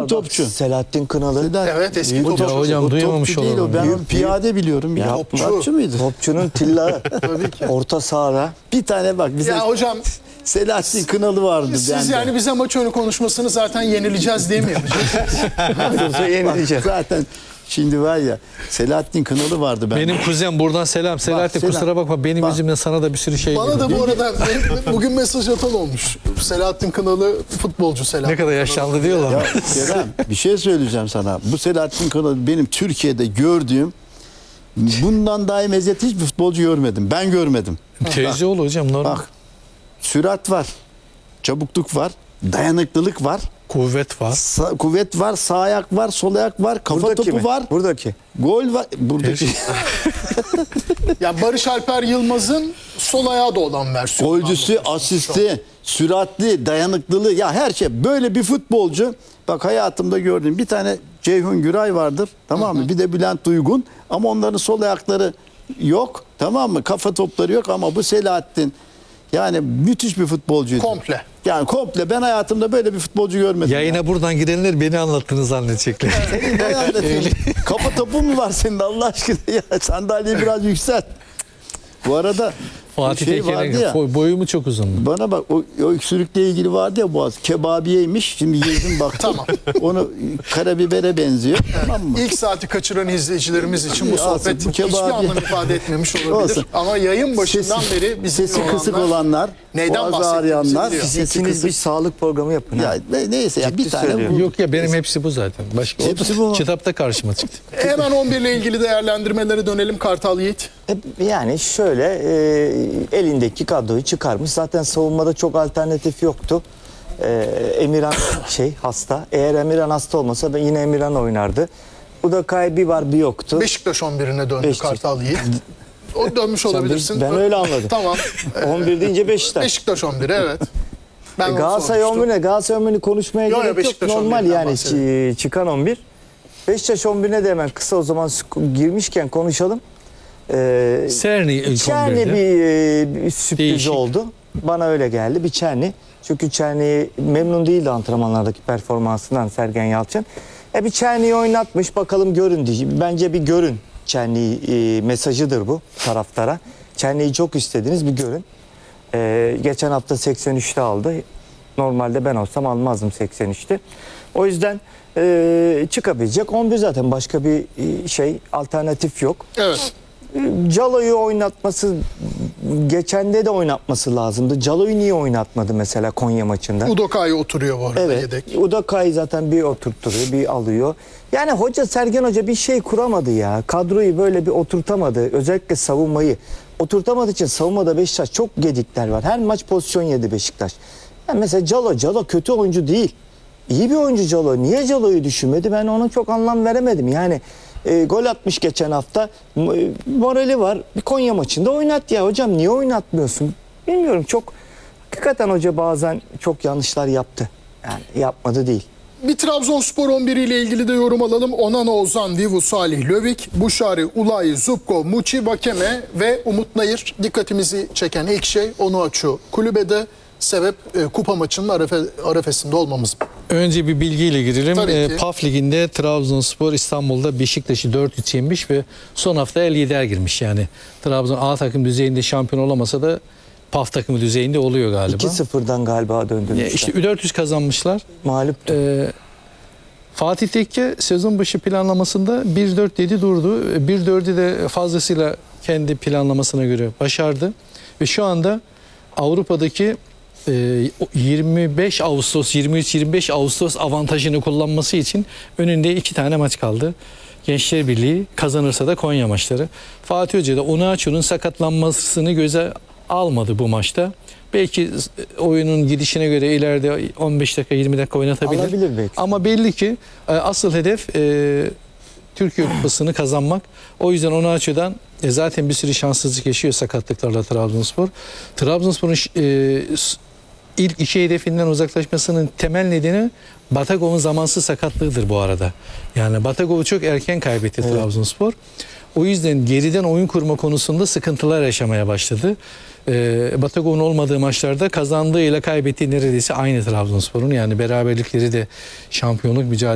topçu. Selahattin Kınalı. Evet, eski Büyük topçu. topçu. hocam O duymamış topçu değil o. olalım. Ben onu piyade biliyorum. Ya. Topçu muydu? Topçunun tilla. Tabii ki. Orta sahada. Bir tane bak bize Ya hocam, Selahattin Kınalı vardı. siz bende. yani bize maç önü konuşmasını zaten yenileceğiz diye mi yapacaksınız? yenileceğiz. Zaten şimdi var ya Selahattin Kınalı vardı bende. Benim kuzen buradan selam. Selahattin selam. kusura bakma benim Bak. yüzümden sana da bir sürü şey Bana geliyor. da bu arada bugün mesaj atan olmuş. Selahattin Kınalı futbolcu Selahattin. Ne kadar yaşlandı diyorlar. Ya Kerem bir şey söyleyeceğim sana. Bu Selahattin Kınalı benim Türkiye'de gördüğüm bundan daha iyi meziyet hiçbir futbolcu görmedim. Ben görmedim. Teyze oğlu hocam normal. Bak sürat var, çabukluk var, dayanıklılık var, Kuvvet var. kuvvet var, sağ ayak var, sol ayak var, kafa topu mi? var, Buradaki. gol var. Buradaki Yani Barış Alper Yılmaz'ın sol ayağı da olan versiyonu. golcüsü, asisti, süratli, dayanıklılığı ya her şey. Böyle bir futbolcu bak hayatımda gördüğüm bir tane Ceyhun Güray vardır. Tamam mı? Bir de Bülent Duygun ama onların sol ayakları yok. Tamam mı? Kafa topları yok ama bu Selahattin yani müthiş bir futbolcuydu. Komple. Yani komple ben hayatımda böyle bir futbolcu görmedim. Yayına buradan gidenler beni anlattığını zannedecekler. Ne anlatıyorsun? Kafa topu mu var senin Allah aşkına ya? Sandalyeyi biraz yükselt. Bu arada Fatih şey vardı ya. Teker'in boyu mu çok uzun? Bana bak o öksürükle ilgili vardı ya Boğaz. Kebabiyeymiş. Şimdi yedim baktım. Tamam. Onu karabibere benziyor. Tamam mı? İlk saati kaçıran izleyicilerimiz için bu Olsun, sohbet bu hiçbir kebabi- anlam ifade etmemiş olabilir. Olsun. Ama yayın başından beri bizim Sesi kısık olanlar, neyden boğazı bahsettiğimizi ağrıyanlar, biliyor. sesi İkiniz bir kısık. sağlık programı yapın. Ya neyse ya Ciddi bir tane söylüyorum. bu. Yok ya benim hepsi bu zaten. Başka Hepsi bu mu? Kitapta karşıma çıktı. Hemen 11 ile ilgili değerlendirmelere dönelim Kartal Yiğit. Yani şöyle elindeki kadroyu çıkarmış. Zaten savunmada çok alternatif yoktu. Emirhan hasta. Eğer Emirhan hasta olmasa ben yine Emirhan oynardı. Udakay bir var bir yoktu. Beşiktaş 11'ine döndü Beşiktaş. Kartal Yiğit. O dönmüş olabilirsin. Ben öyle anladım. Tamam. 11 deyince Beşiktaş. Beşiktaş 11 evet. Ben onu Galatasaray sormuştum. 11'ne Galatasaray 11'ini konuşmaya Yo, yo, gerek yok. Beşiktaş Normal 11'den yani bahsedelim. çıkan 11. Beşiktaş 11'ne de hemen kısa o zaman girmişken konuşalım. Serni ilk Çerni 11'de. bir sürpriz Değişik. oldu. Bana öyle geldi. Bir Çerni. Çünkü Çerni memnun değildi antrenmanlardaki performansından Sergen Yalçın. Bir Çerni'yi oynatmış. Bakalım görün diye. Bence bir görün. Çerni mesajıdır bu taraftara. Çerni'yi çok istediniz bir görün. Geçen hafta 83'te aldı. Normalde ben olsam almazdım 83'te. O yüzden çıkabilecek 11 zaten. Başka bir alternatif yok. Evet. Calo'yu oynatması geçende de oynatması lazımdı. Calo'yu niye oynatmadı mesela Konya maçında? Udokay oturuyor bu arada Evet. yedek. Udakay zaten bir oturtturuyor, bir alıyor. Yani Sergen Hoca bir şey kuramadı ya. Kadroyu böyle bir oturtamadı. Özellikle savunmayı oturtamadığı için savunmada Beşiktaş çok gedikler var. Her maç pozisyon yedi Beşiktaş. Yani mesela Calo kötü oyuncu değil. İyi bir oyuncu Calo. Niye Calo'yu düşünmedi? Ben ona çok anlam veremedim. Yani gol atmış geçen hafta. Morali var. Bir Konya maçında oynat ya hocam. Niye oynatmıyorsun? Bilmiyorum çok. Hakikaten hoca bazen çok yanlışlar yaptı. Yani yapmadı değil. Bir Trabzonspor 11 ile ilgili de yorum alalım. Onana, Ozan, Vivu, Salih, Lövik, Buşari, Ulay, Zubko, Muçi, Vakeme ve Umut Nayır. Dikkatimizi çeken ilk şey Onuachu kulübede. Sebep kupa maçının arefesinde olmamız. Önce bir bilgiyle girelim. Tabii ki. PAF Ligi'nde Trabzonspor İstanbul'da Beşiktaş'ı 4-3 yenmiş ve son hafta el lider girmiş. Yani Trabzon A takım düzeyinde şampiyon olamasa da PAF takımı düzeyinde oluyor galiba. 2-0'dan galiba döndürmüşler. İşte 400 kazanmışlar. Mağluptu. Fatih Tekke sezon başı planlamasında 1-4 dedi durdu. 1-4'ü de fazlasıyla kendi planlamasına göre başardı. Ve şu anda Avrupa'daki 23 25 Ağustos avantajını kullanması için önünde 2 tane maç kaldı. Gençler Birliği kazanırsa da Konya maçları. Fatih Hoca da Onuachu'nun sakatlanmasını göze almadı bu maçta. Belki oyunun gidişine göre ileride 15 dakika 20 dakika oynatabilir. Alabilir belki. Ama belli ki asıl hedef Türkiye Kupası'nı kazanmak. O yüzden Onuachu'dan zaten bir sürü şanssızlık yaşıyor sakatlıklarla Trabzonspor. Trabzonspor'un ilk iki hedefinden uzaklaşmasının temel nedeni Batagov'un zamansız sakatlığıdır bu arada. Yani Batagov'u çok erken kaybetti Trabzonspor. O yüzden geriden oyun kurma konusunda sıkıntılar yaşamaya başladı. Batagov'un olmadığı maçlarda kazandığı ile kaybettiği neredeyse aynı Trabzonspor'un. Yani beraberlikleri de şampiyonluk mücadelesi